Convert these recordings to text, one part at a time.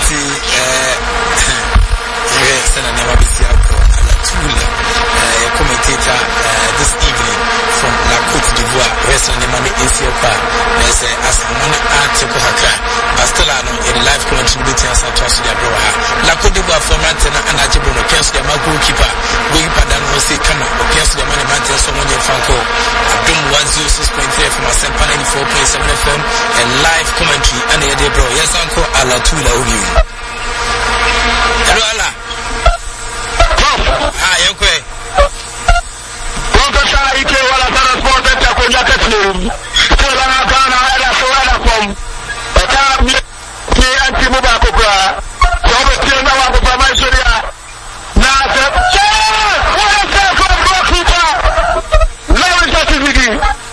Commentator this evening from La Côte d'Ivoire, wrestling the money in Siopa. They say, as someone article Haka, Bastelano, in live contributing as a toss to the Broha. La Côte d'Ivoire for Mantana and Ajibono, Kens, the Mago keeper, Wipadan will say, come on, Kens, the money Mantan, someone in Franco, Doom 106.3 from a 94.7 FM, and live commentary, and the Debro, yes, Uncle Alatula Ubi. Hello, Allah. Hi, okay. Ike wala transport ta kwenda Katlin so la kana ala so ala kom ta ni anti mubako kwa so be tena wa kwa maisha na se wala se kwa goalkeeper Lawrence Atizigi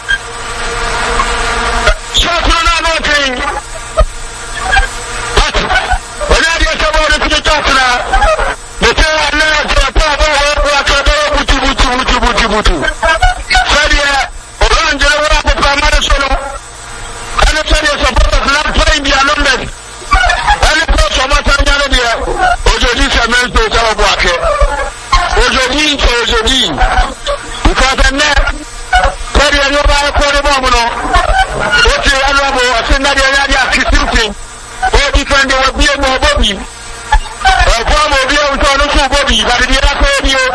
shot na nothing but when you get about to the top na the player left the power wa kwa butu Aujourd'hui, because I'm not very over for the moment. What you are about, I think or defend the beer more Bobby. Or form of beer with all the Bobby, but the other you.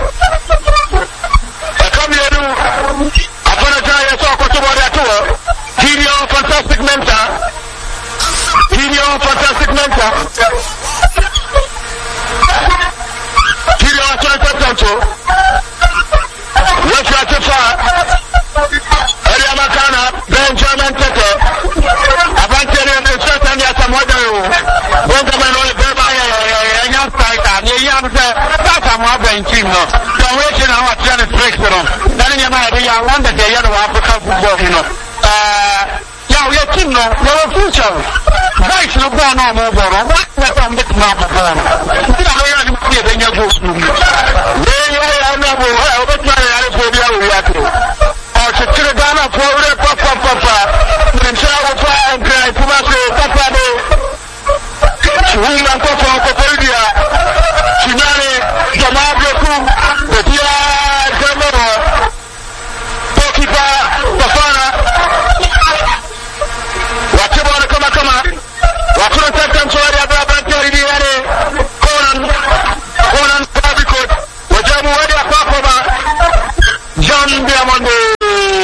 I come here to apologize for what tour. Video fantastic mentor. Video fantastic mentor. Video fantastic mentor. Makana, Benjamin Tete, Avantarian and certainly at some other Bongaman or Beba, young fighter, young African team. Don't wait in our tennis breaks it on. Then you might be a wonder the yellow African football, you know. Your team, your future. Vice no born on over. What on the map of born? You know, you're in your books. I never will, but I to the Ghana for Papa, and Charles and Cry, Pumaso, Papa, Woman Papa, Papadia, Chinani, Jamabu, the Tia, Jamoro, Pokipa, Pafana, whatever come, what will take them to the Conan, Pabicot, Wajamu, Papa, John Diamond.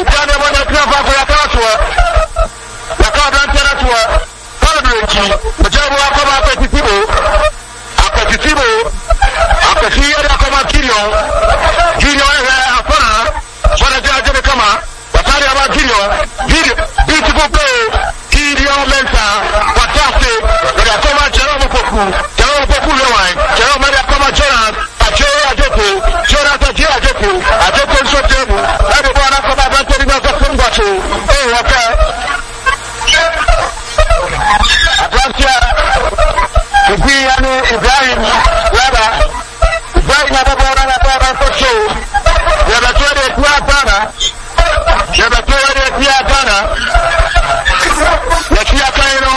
Ibrahim Laba Ibrahim Laba for show. You have a toilet Tiatana. You have a toilet Tiatana. The Tiatano.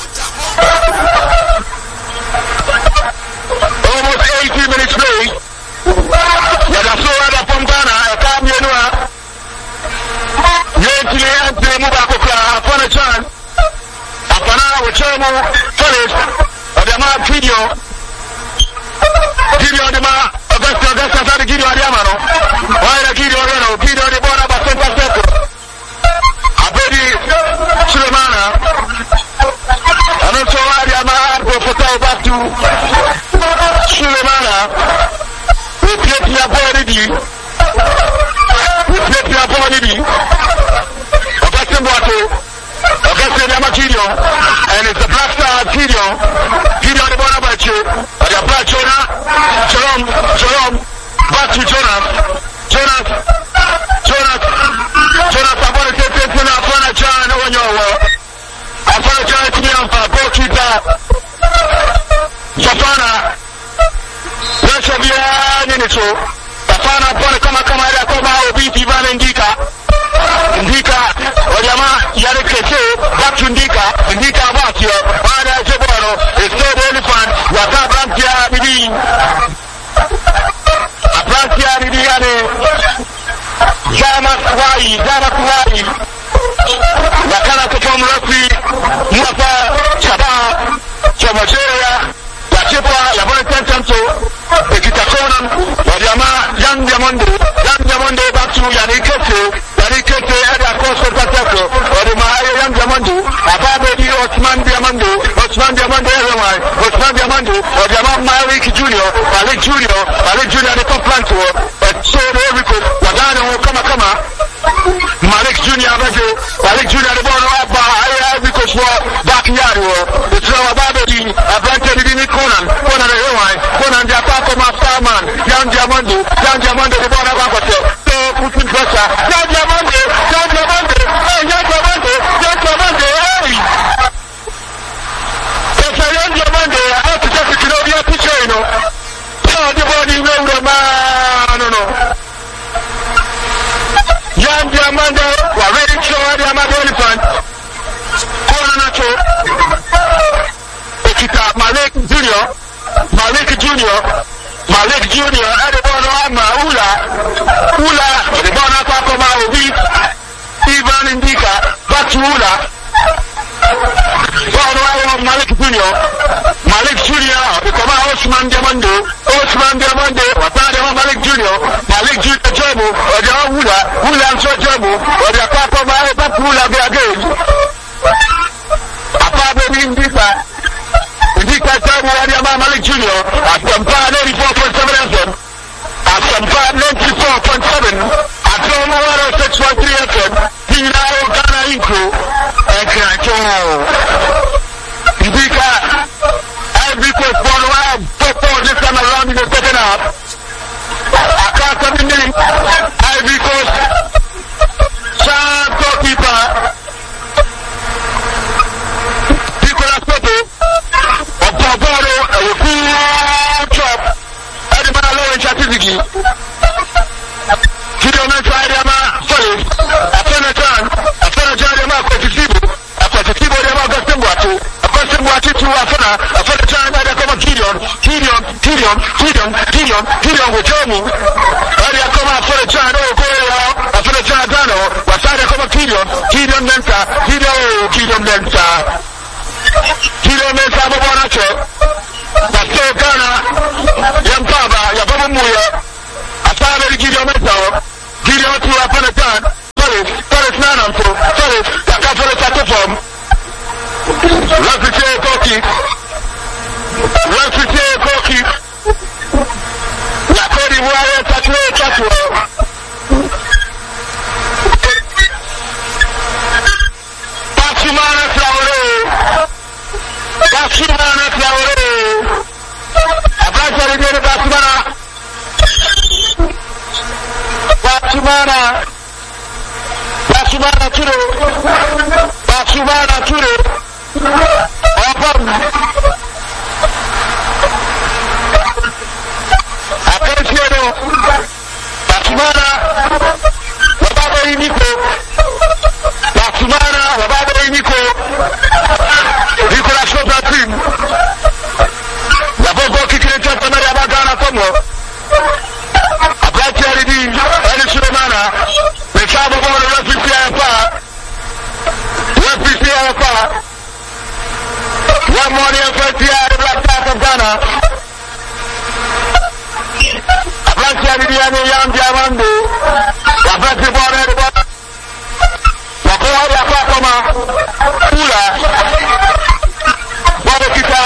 Almost 80 minutes late. You have a toilet Fontana. A Camionua. Yentile Ante Mubakoka. Apanachan. Apana Wachomo. Forest. Video the ma Augusta video Ariamano. Why the video the Bona Basenta Seco. Abedi Sulemana. And also Ariama Professor back to Sulemana. We play your body. We play your body. Augusta Boato. Augusta Yamakirio. And it's the Black Star video. Jerome, back to Jonas, I want to get into that Afana on your work. Afana to me on for goalkeeper. Safana, let's have you in it. Safana, come out, beat Ivan Ndika, Oyama, Yarek, back to Ndika, back here. It's so elephant. Dama Kuwai. Bakana Kupom Rafi, Muafa, Chaba, Chamacheria, Yachipa, Yabon Tentanto, Ekitakonan, Wadiama, Young Diamondo, back to Yanikete, Eda Costa Patako, Wadima, Young Diamondo, Ababedi, Osman Diamondo, Wadiama, Malik Junior, the Complanto, so Rico, Wadano, Kama, Malik Junior, the Bono Abba, because backyard, the Trawa Babedi, a planted in Conan, the Apapa Masterman, Young Diamondo, the Bono Abba, so Putin Pressa, Young Diamondo, hey! It's a Young Diamondo, I have to take it to the picture, you know. The body will the man, no. Young Diamondo, we're ready to show the Amado elephant. Nacho, Ekita Malik Junior, Adebono Ama, Ula, the Bona Papa Obi, Ivan Indika, back to Ula. Malik Junior, become Osman Diamondo, Watade Malik Junior, Jobu, or the Ula and so Jobu, or the Papa Ula be again. Indika Jobu, Wadiama Malik Junior, at Sampad 84.7 FM, at Sampad 94.7, at Tomo 613 FM, Hinao Ghana Inco, and Krato. Indika, every coach one football this time around in the second half. I can't come in, every coach, sharp goalkeeper, Nicolas Pepe, of Barbaro, a full chop, Edinburgh Lawrence Chativiki, Kidoman Triadama, Solis, a Fenatan, Petitibo, to Afana, a time I come on Gideon with Jomu. I come out for a child, for the child, was I come on Gideon Mensa, Bonacho, Pasto Ghana, Yampaba, Yababa Muya, a father Gideon Mensa, Gideon to Afana, Paris Nanam, Paris, Takafara Tatafom. Refugee Koki, La Côte d'Ivoire, Tatoué. Basumana Traoré, Abraça Ribeiro Basumana Turo. Atención, Basumana, Babado Nico, Nicolas Sopratim, la Bobo qui crée Tata Maria Bagana como, Abraça Ribeiro, Eli Sulemana, le Sabo Bono Refugee Alpha, one more year for the Black South of Ghana. Abraça Ribeiro, Young Diamondo, Abraça Bono, Wakoa Yakakoma, Ula,